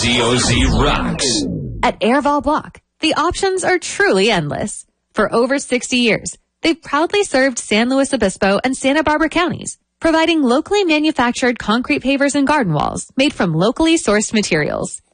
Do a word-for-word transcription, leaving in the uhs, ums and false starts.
D O Z rocks. At Airval Block, the options are truly endless. For over sixty years, they've proudly served San Luis Obispo and Santa Barbara counties, providing locally manufactured concrete pavers and garden walls made from locally sourced materials.